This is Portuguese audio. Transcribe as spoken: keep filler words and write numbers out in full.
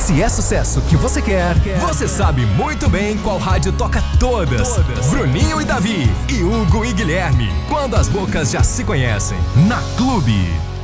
Se é sucesso que você quer, você sabe muito bem qual rádio toca todas. todas. Bruninho e Davi, e Hugo e Guilherme. Quando as bocas já se conhecem. Na Clube.